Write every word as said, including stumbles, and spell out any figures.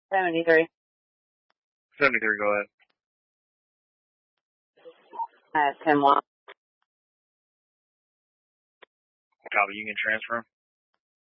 seventy-three. seventy-three, go ahead. Uh, ten one. Copy, you can transfer.